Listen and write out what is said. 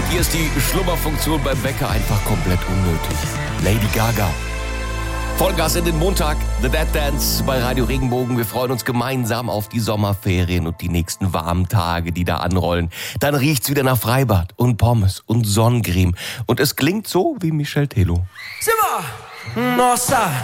Mit ihr ist die Schlummerfunktion beim Wecker einfach komplett unnötig. Lady Gaga. Vollgas in den Montag, The Dead Dance bei Radio Regenbogen. Wir freuen uns gemeinsam auf die Sommerferien und die nächsten warmen Tage, die da anrollen. Dann riecht's wieder nach Freibad und Pommes und Sonnencreme. Und es klingt so wie Michel Telo. Simmer! Nossa,